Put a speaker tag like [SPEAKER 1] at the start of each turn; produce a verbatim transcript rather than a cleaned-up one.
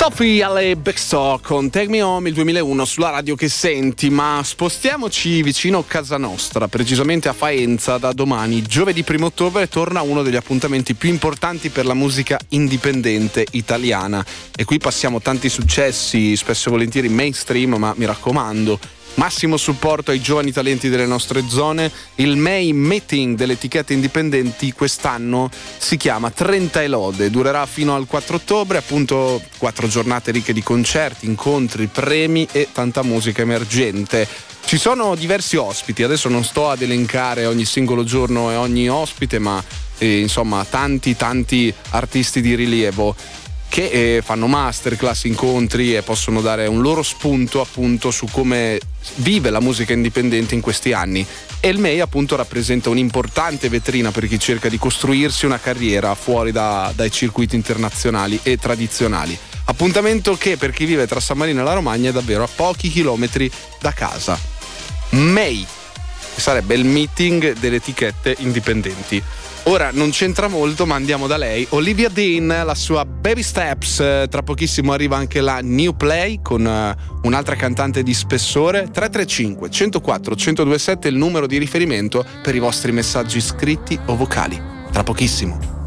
[SPEAKER 1] Sophie alle Backstore con Take Me Home, il duemilauno sulla radio che senti. Ma spostiamoci vicino a casa nostra, precisamente a Faenza. Da domani, giovedì primo ottobre, torna uno degli appuntamenti più importanti per la musica indipendente italiana, e qui passiamo tanti successi, spesso e volentieri mainstream, ma mi raccomando, massimo supporto ai giovani talenti delle nostre zone. Il May Meeting delle etichette indipendenti quest'anno si chiama trenta e lode, durerà fino al quattro ottobre, appunto quattro giornate ricche di concerti, incontri, premi e tanta musica emergente. Ci sono diversi ospiti, adesso non sto ad elencare ogni singolo giorno e ogni ospite, ma eh, insomma tanti tanti artisti di rilievo che eh, fanno masterclass, incontri e possono dare un loro spunto appunto su come vive la musica indipendente in questi anni. E il M E I appunto rappresenta un'importante vetrina per chi cerca di costruirsi una carriera fuori da, dai circuiti internazionali e tradizionali. Appuntamento che per chi vive tra San Marino e la Romagna è davvero a pochi chilometri da casa. M E I sarebbe il meeting delle etichette indipendenti. Ora non c'entra molto, ma andiamo da lei. Olivia Dean, la sua Baby Steps. Tra pochissimo arriva anche la New Play con uh, un'altra cantante di spessore. Tre tre cinque, uno zero quattro, uno zero due sette il numero di riferimento per i vostri messaggi scritti o vocali. Tra pochissimo.